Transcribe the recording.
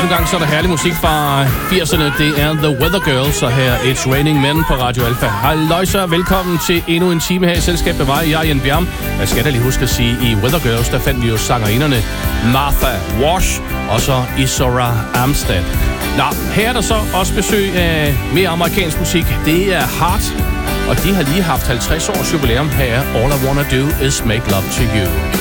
en gang, så er der herlig musik fra 80'erne. Det er The Weather Girls, og her It's Raining Men på Radio Alpha. Halløjsa, velkommen til endnu en time her i selskab med mig, jeg er Jan Bjerm. Jeg skal da lige huske at sige, i Weather Girls, der fandt vi jo sangerinderne Martha Wash og så Isora Amstead. Nå, her er der så også besøg af mere amerikansk musik. Det er Heart, og de har lige haft 50 års jubilæum. Her er All I Wanna Do Is Make Love To You.